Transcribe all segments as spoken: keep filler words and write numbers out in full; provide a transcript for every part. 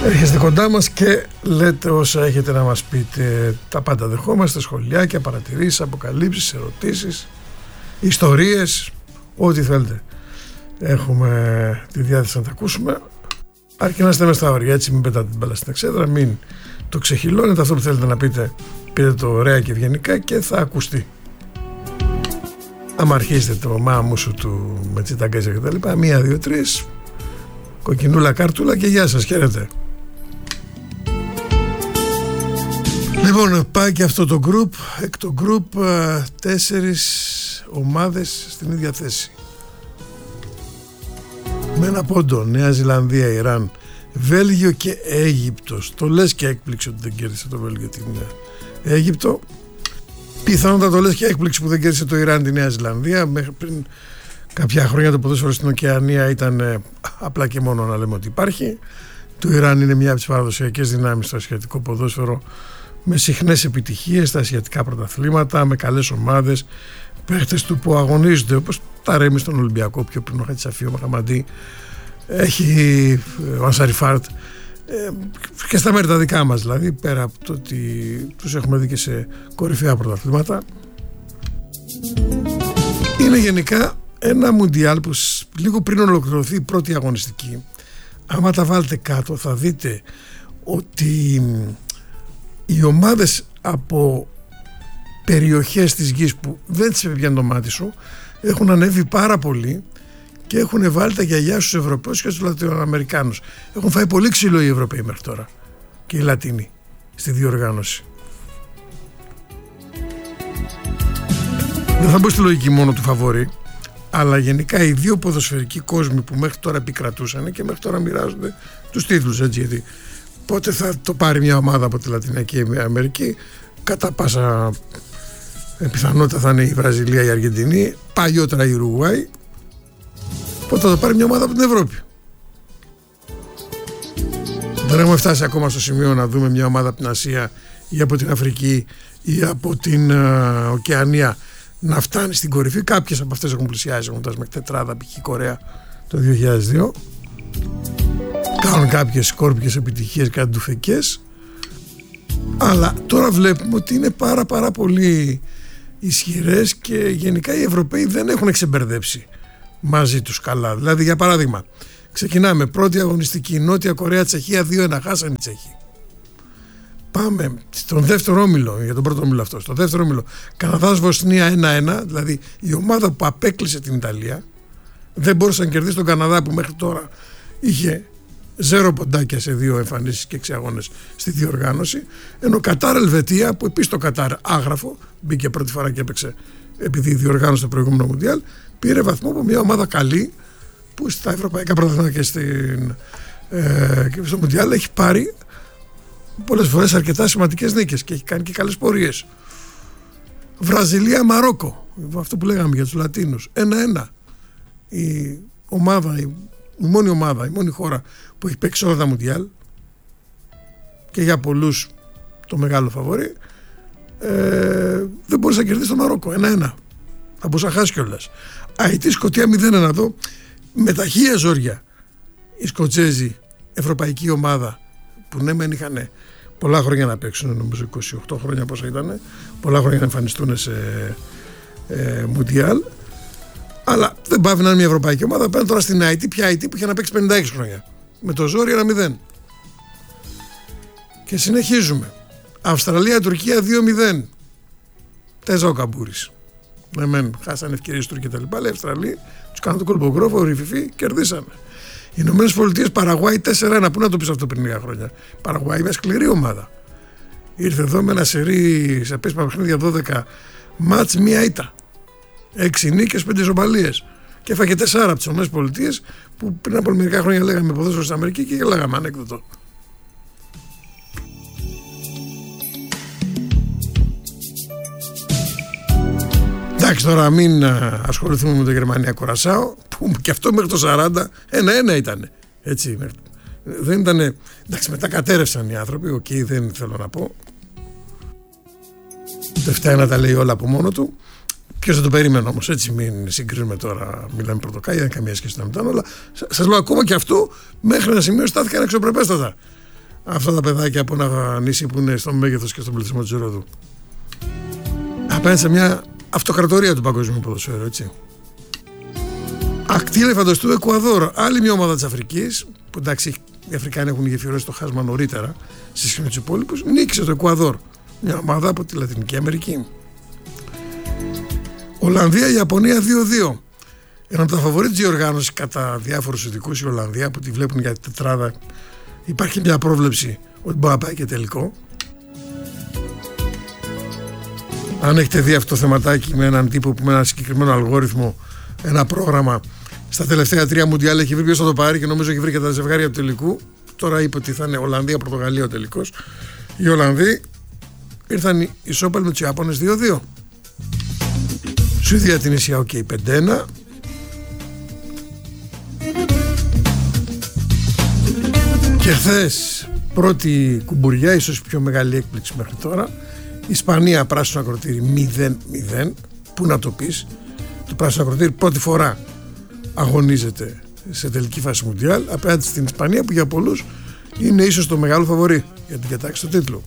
Έρχεστε κοντά μας και λέτε όσα έχετε να μας πείτε. Τα πάντα δεχόμαστε, σχολιάκια, παρατηρήσεις, αποκαλύψεις, ερωτήσεις, ιστορίες, ό,τι θέλετε. Έχουμε τη διάθεση να τα ακούσουμε. Αρκεί να είστε μες στα όρια, έτσι μην πετάτε την μπάλα στην εξέδρα, μην το ξεχυλώνετε. Αυτό που θέλετε να πείτε, πείτε το ωραία και ευγενικά και θα ακουστεί. Άμα αρχίσετε το μάμου σου του με τσιταγκέζια και τα λοιπά, μία, δύο, τρεις, κοκκινούλα, κάρτουλα και γεια σας, χαίρετε. Λοιπόν, πάει και αυτό το group, εκ το group τέσσερις ομάδες στην ίδια θέση. Με ένα πόντο, Νέα Ζηλανδία, Ιράν, Βέλγιο και Αίγυπτος. Το λες και έκπληξη ότι δεν κέρδισε το Βέλγιο την Αίγυπτο. Πιθανότατα το λες και έκπληξη που δεν κέρδισε το Ιράν τη Νέα Ζηλανδία. Μέχρι πριν κάποια χρόνια το ποδόσφαιρο στην Οκεανία ήταν ε, απλά και μόνο να λέμε ότι υπάρχει. Το Ιράν είναι μια από τις παραδοσιακές δυνάμεις στο ασιατικό ποδόσφαιρο, με συχνές επιτυχίες στα ασιατικά πρωταθλήματα, με καλές ομάδες, παίχτες του που αγωνίζονται, όπως τα Ρέμι στον Ολυμπιακό, πιο πριν ο Χατσαφή, ο Μαχαμαντή, έχει ο Ανσαριφάρτ, ε, και στα μέρη τα δικά μας, δηλαδή πέρα από το ότι τους έχουμε δει και σε κορυφαία πρωταθλήματα. Είναι γενικά ένα μουντιάλ που λίγο πριν ολοκληρωθεί η πρώτη αγωνιστική, άμα τα βάλετε κάτω θα δείτε ότι οι ομάδες από περιοχές της γης που δεν τις επιπιάνει το μάτι σου έχουν ανέβει πάρα πολύ και έχουν βάλει τα γιαγιά στους Ευρωπαίους και στους Λατινοαμερικάνους. Έχουν φάει πολύ ξύλο οι Ευρωπαίοι μέχρι τώρα και οι Λατίνοι στη διοργάνωση. Δεν θα μπω στη λογική μόνο του φαβορί, αλλά γενικά οι δύο ποδοσφαιρικοί κόσμοι που μέχρι τώρα επικρατούσαν και μέχρι τώρα μοιράζονται τους τίτλους, έτσι, γιατί πότε θα το πάρει μια ομάδα από τη Λατινική Αμερική, κατά πάσα πιθανότητα θα είναι η Βραζιλία, η Αργεντινή, παλιότερα η Ουρουγουάη. Πότε θα το πάρει μια ομάδα από την Ευρώπη. Δεν έχουμε φτάσει ακόμα στο σημείο να δούμε μια ομάδα από την Ασία ή από την Αφρική ή από την uh, Οκεανία να φτάνει στην κορυφή. Κάποιες από αυτές έχουν πλησιάσει, έχουν φτάσει μέχρι τετράδα, π.χ. η Κορέα το δύο χιλιάδες δύο. Κάνουν κάποιες σκόρπιες επιτυχίες, κάτι ντουφεκές, αλλά τώρα βλέπουμε ότι είναι πάρα πάρα πολύ ισχυρές και γενικά οι Ευρωπαίοι δεν έχουν εξεμπερδέψει μαζί τους καλά. Δηλαδή, για παράδειγμα, ξεκινάμε πρώτη αγωνιστική, Νότια Κορέα, Τσεχία δύο ένα, χάσαν οι Τσέχοι. Πάμε στον δεύτερο όμιλο, για τον πρώτο όμιλο αυτό, στο δεύτερο όμιλο Καναδάς Βοσνία ένα ένα, δηλαδή η ομάδα που απέκλεισε την Ιταλία δεν μπορούσε να κερδίσει τον Καναδά που μέχρι τώρα είχε ζέρο ποντάκια σε δύο εμφανίσεις και έξι αγώνες στη διοργάνωση, ενώ Κατάρ Ελβετία, που επίσης το Κατάρ άγραφο, μπήκε πρώτη φορά και έπαιξε επειδή διοργάνωσε το προηγούμενο Μουντιάλ, πήρε βαθμό από μια ομάδα καλή που στα ευρωπαϊκά πρωταθλήματα και, στην, ε, και στο Μουντιάλ έχει πάρει πολλές φορές αρκετά σημαντικές νίκες και έχει κάνει και καλές πορείες. Βραζιλία Μαρόκο, αυτό που λέγαμε για τους Λατίνους, ένα ένα. Η ομάδα, η, η μόνη ομάδα, η μόνη χώρα που έχει παίξει όλα τα Μουντιάλ και για πολλούς το μεγάλο φαβορί, ε, δεν μπορούσε να κερδίσει το Μαρόκο, ένα ένα. Θα μπορούσε να χάσει κιόλας. Αϊτή Σκωτία μηδέν ένα εδώ, με ταχεία ζόρια οι Σκοτσέζοι, ευρωπαϊκή ομάδα που ναι μεν είχαν πολλά χρόνια να παίξουν, νομίζω είκοσι οκτώ χρόνια πόσα ήταν, πολλά χρόνια να εμφανιστούν σε ε, Μουντιάλ, αλλά δεν πάβει να είναι μια ευρωπαϊκή ομάδα. Πάνε τώρα στην Αϊτή, πια Αϊτή που είχε να παίξει πενήντα έξι χρόνια, με το ζόρι ένα μηδέν. Και συνεχίζουμε. Αυστραλία-Τουρκία δύο μηδέν. Τέζα ο Καμπούρης. Ναι, μεν χάσανε ευκαιρίες του και τα λοιπά, αλλά οι Αυστραλοί τους κάνουν το κολπογρόφο, ρηφιφί, κερδίσανε. Οι Ηνωμένες Πολιτείες Παραγουάη τέσσερα ένα. Πού να το πεις αυτό πριν λίγα χρόνια. Παραγουάη μια σκληρή ομάδα. Ήρθε εδώ με ένα σερί σε πέσπα παιχνίδια δώδεκα μάτς, μία ήττα. Έξι νίκες, πέντε ισοπαλίες. Και έφαγε τέσσερα από τις Ηνωμένες Πολιτείες που πριν από μερικά χρόνια λέγαμε ποδόσφαιρο στην Αμερική και λέγαμε ανέκδοτο. Εντάξει, τώρα μην ασχοληθούμε με το Γερμανία Κορασάο, που και αυτό μέχρι το σαράντα ένα ένα ήταν. Έτσι, δεν ήταν. Εντάξει, μετά κατέρευσαν οι άνθρωποι, οκ, okay, δεν θέλω να πω. Δεν φτάνει να τα λέει όλα από μόνο του. Ποιος θα το περίμενε όμως, έτσι, μην συγκρίνουμε τώρα. Μιλάμε πρωτοκάλια, δεν καμία σχέση να μην ήταν όλα. Σας λέω, ακόμα και αυτό μέχρι ένα σημείο στάθηκαν αξιοπρεπέστατα αυτά τα παιδάκια από ένα νησί που είναι στο μέγεθος και στον πληθυσμό της Ρόδου. Απέναντι σε μια αυτοκρατορία του παγκοσμίου ποδοσφαίρου, έτσι. Ακτή ελεφαντοστού Εκουαδόρ, άλλη μια ομάδα της Αφρικής, που εντάξει οι Αφρικάνοι έχουν γεφυρώσει το χάσμα νωρίτερα σε σχέση με τους υπόλοιπους, νίκησε το Εκουαδόρ, μια ομάδα από τη Λατινική Αμερική. Ολλανδία-Ιαπωνία δύο δύο. Ένα από τα φαβορί της διοργάνωσης κατά διάφορους ειδικούς, η Ολλανδία, που τη βλέπουν για τετράδα. Υπάρχει μια πρόβλεψη ότι μπορεί να πάει και τελικό. Αν έχετε δει αυτό το θεματάκι με έναν τύπο που με ένα συγκεκριμένο αλγόριθμο, ένα πρόγραμμα, στα τελευταία τρία Μουντιάλ έχει βρει ποιος θα το πάρει και νομίζω έχει βρει και τα ζευγάρια του τελικού. Τώρα είπε ότι θα είναι Ολλανδία-Πορτογαλία ο τελικός. Οι Ολλανδοί ήρθαν ισόπαλοι με τους Ιάπωνες δύο δύο. Σουηδία την Ισία, οκ, okay, πέντε ένα. Και χθες πρώτη κουμπουριά, ίσως η πιο μεγάλη έκπληξη μέχρι τώρα, Ισπανία πράσινο ακροτήρι μηδέν μηδέν. Πού να το πεις, το πράσινο ακροτήρι πρώτη φορά αγωνίζεται σε τελική φάση Μουντιάλ απέναντι στην Ισπανία που για πολλούς είναι ίσως το μεγάλο φαβορί για την κατάκτηση του τίτλου.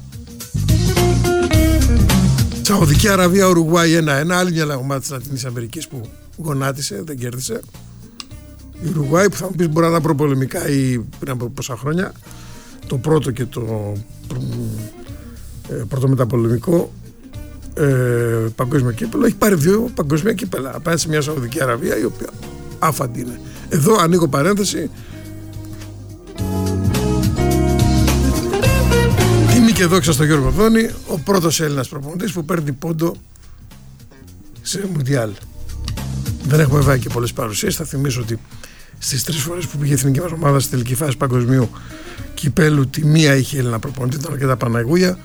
Σαουδική Αραβία Ουρουγουάη ένα ένα, άλλη μια ομάδα της Λατινικής Αμερικής που γονάτισε, δεν κέρδισε. Η Ουρουγουάη που θα μου πεις μπορεί να ήταν προπολεμικά ή πριν από πόσα χρόνια, το πρώτο και το ε, πρώτο μεταπολεμικό ε, παγκόσμιο κύπελο, έχει πάρει δύο παγκόσμια κύπελα απέναντι σε μια Σαουδική Αραβία η οποία άφαντη είναι. Εδώ ανοίγω παρένθεση, τιμή και δόξα στον Γιώργο Δόνη, ο πρώτος Έλληνας προπονητής που παίρνει πόντο σε Μουντιάλ. Δεν έχουμε βέβαια και πολλές παρουσίες. Θα θυμίσω ότι στις τρεις φορές που πήγε η εθνική μας ομάδα στη τελική φάση παγκοσμίου κυπέλου, τη μία είχε Έλληνα προπονητή, τον αρκετά Παναγούγια.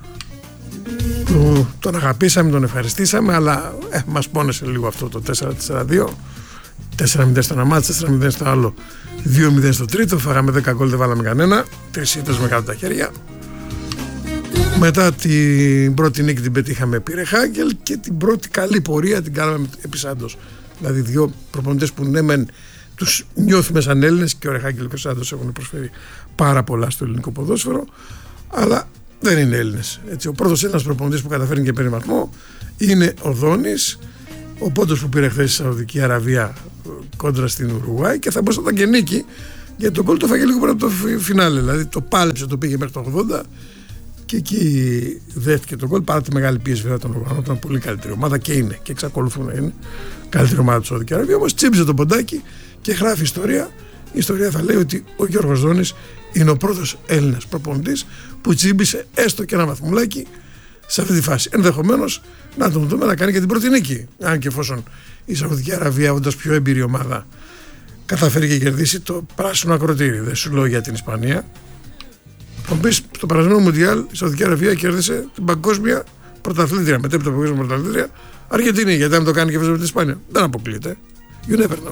Τον, τον αγαπήσαμε, τον ευχαριστήσαμε, αλλά ε, μας πόνεσε λίγο αυτό το τέσσερα τέσσερα δύο. τέσσερα μηδέν στο ένα μάτς, τέσσερα μηδέν στο άλλο, δύο μηδέν στο τρίτο. Φάγαμε δέκα γκολ, δεν βάλαμε κανένα. Τρεις ήττες με κάτω τα χέρια. Μετά την πρώτη νίκη την πετύχαμε επί Ρεχάγκελ και την πρώτη καλή πορεία την κάναμε επί Σάντος. Δηλαδή δύο προπονητές που ναι μεν τους νιώθουμε σαν Έλληνες, και ο Ρεχάγκελ και ο Σάντος έχουν προσφέρει πάρα πολλά στο ελληνικό ποδόσφαιρο, αλλά δεν είναι Έλληνες. Έτσι, ο πρώτος Έλληνας προπονητής που καταφέρνει και παίρνει βαθμό είναι ο Δόνης, ο πόντος που πήρε χθες στη Σαουδική Αραβία κόντρα στην Ουρουγουάη, και θα μπορούσε να ήταν και νίκη, γιατί το γκολ το φάγε λίγο πριν από το φινάλε. Δηλαδή το πάλεψε, το πήγε μέχρι το ογδόντα και εκεί δέχτηκε τον γκολ παρά τη μεγάλη πίεση βέβαια των οργανών. Ήταν πολύ καλύτερη ομάδα και είναι και εξακολουθούν να είναι καλύτερη ομάδα του Σαουδική Αραβία. Όμως τσίμπησε το ποντάκι και γράφει ιστορία. Η ιστορία θα λέει ότι ο Γιώργος Δόνης είναι ο πρώτος Έλληνας προπονητής που τσίμπησε έστω και ένα βαθμουλάκι σε αυτή τη φάση. Ενδεχομένως να τον δούμε να κάνει και την πρώτη νίκη. Αν και εφόσον η Σαουδική Αραβία, όντας πιο έμπειρη ομάδα, καταφέρει και κερδίσει το πράσινο ακροτήρι. Δεν σου λέω για την Ισπανία. Θα μου πεις, στο περασμένο Μουντιάλ η Σαουδική Αραβία κέρδισε την παγκόσμια πρωταθλήτρια, μετέπειτα παγκόσμια πρωταθλήτρια Αργεντινή. Γιατί αν το κάνει και βέβαια με την Ισπανία, δεν αποκλείεται. You never know.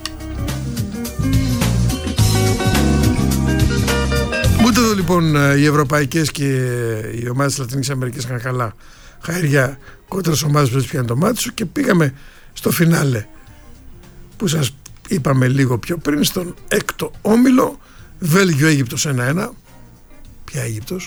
Ούτε εδώ λοιπόν οι ευρωπαϊκές και οι ομάδες της Λατινικής Αμερικής είχαν καλά χάρια κόντρα στις ομάδες που δεν πιάνουν το μάτι σου, και πήγαμε στο φινάλε που σας είπαμε λίγο πιο πριν, στον έκτο όμιλο, Βέλγιο-Αίγυπτος ένα ένα. Ποια Αίγυπτος?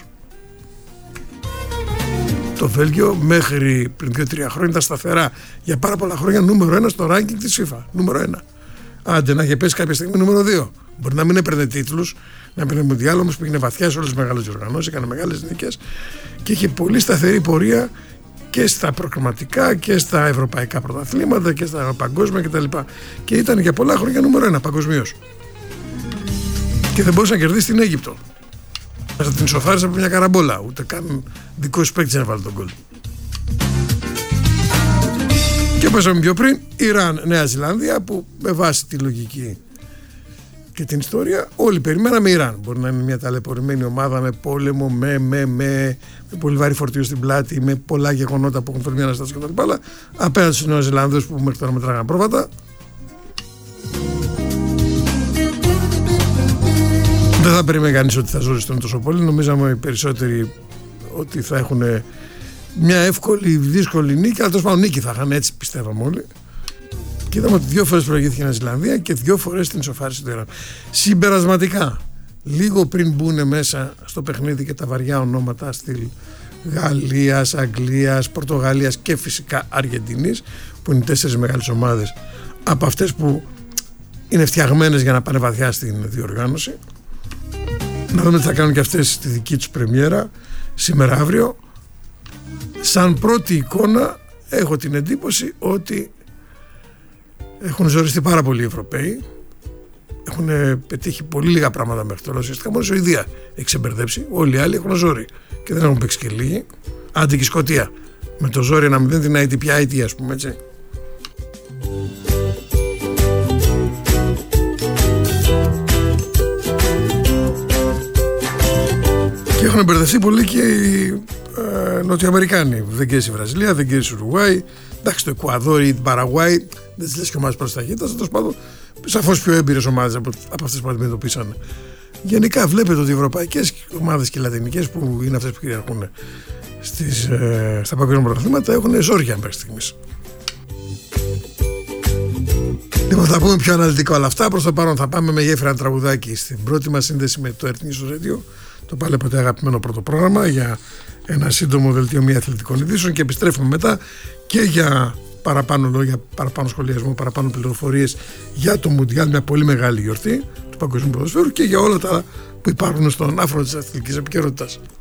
Το Βέλγιο μέχρι πριν δύο τρία χρόνια ήταν σταθερά για πάρα πολλά χρόνια νούμερο ένα στο ranking της FIFA. Νούμερο ένα. Άντε να είχε πέσει κάποια στιγμή νούμερο δύο. Μπορεί να μην έπαιρνε τίτλους, να παίρνει Μουντιάλ, όμως πήγαινε βαθιά σε όλες τις μεγάλες διοργανώσεις, έκανε μεγάλες νίκες και είχε πολύ σταθερή πορεία και στα προκριματικά και στα ευρωπαϊκά πρωταθλήματα και στα παγκόσμια κτλ. Και ήταν για πολλά χρόνια νούμερο ένα παγκοσμίως. Και δεν μπορούσε να κερδίσει την Αίγυπτο. Θα την σοφάρισε από μια καραμπόλα, ούτε καν δικός παίκτης να βάλει τον γκολ. Και πέσαμε πιο πριν, Ιράν, Νέα Ζηλανδία, που με βάση τη λογική και την ιστορία όλοι περιμέναμε Ιράν. Μπορεί να είναι μια ταλαιπωρημένη ομάδα με πόλεμο, με, με, με, με πολύ βαρύ φορτίο στην πλάτη, με πολλά γεγονότα που έχουν φέρει μια αναστάση κτλ. Αλλά απέναντι στους Νέους Ζηλανδούς που μέχρι τώρα μετράγαν πρόβατα, δεν θα περίμενε κανείς ότι θα ζοριστούν τόσο πολύ. Νομίζαμε οι περισσότεροι ότι θα έχουν μια εύκολη, δύσκολη νίκη, αλλά τόσο πάνω νίκη θα είχαν, έτσι πιστεύαμε όλοι. Και είδαμε ότι δύο φορές προηγήθηκε η Νέα Ζηλανδία και δύο φορές την ισοφάρισε το Ιράν. Συμπερασματικά, λίγο πριν μπουν μέσα στο παιχνίδι και τα βαριά ονόματα στυλ Γαλλίας, Αγγλίας, Πορτογαλίας και φυσικά Αργεντινής, που είναι τέσσερις μεγάλες ομάδες από αυτές που είναι φτιαγμένες για να πάνε βαθιά στην διοργάνωση. Να δούμε τι θα κάνουν και αυτές τη δική τους πρεμιέρα σήμερα αύριο. Σαν πρώτη εικόνα έχω την εντύπωση ότι έχουν ζοριστεί πάρα πολλοί οι Ευρωπαίοι, έχουν πετύχει πολύ λίγα πράγματα μέχρι τώρα. Ουσιαστικά μόνο η Σουηδία έχει ξεμπερδέψει, όλοι οι άλλοι έχουν ζόρι και δεν έχουν παίξει και λίγοι. Άντε και η Σκωτία με το ζόρι ένα μηδέν την άι τι πι άι τι, ας πούμε, έτσι. Και έχουν μπερδευτεί πολύ και οι ε, Νοτιοαμερικάνοι. Δεν κέρδισε η Βραζιλία, δεν κέρδισε η Ουρουγουάη. Εντάξει, το Εκουαδόρ ή την Παραγουάη δεν τις λες και ομάδες προς ταχύτητας. Τέλος πάντων, σαφώς πιο έμπειρες ομάδες από, από αυτές που αντιμετωπίσαν. Γενικά, βλέπετε ότι οι ευρωπαϊκές ομάδες και οι λατινικές, που είναι αυτές που κυριαρχούν στις, ε, στα παγκόσμια πρωταθλήματα, έχουν ζόρια μέχρι στιγμής. Λοιπόν, θα πούμε πιο αναλυτικά όλα αυτά. Προς το παρόν, θα πάμε με γέφυρα ένα τραγουδάκι στην πρώτη μας σύνδεση με το Earth News Radio, το πάλι ποτέ αγαπημένο πρώτο πρόγραμμα, για ένα σύντομο δελτίο μη αθλητικών ειδήσεων, και επιστρέφουμε μετά και για παραπάνω λόγια, παραπάνω σχολιασμό, παραπάνω πληροφορίες για το Μουντιάλ, μια πολύ μεγάλη γιορτή του παγκοσμίου ποδοσφαίρου, και για όλα τα που υπάρχουν στον άφρο της αθλητικής επικαιρότητας.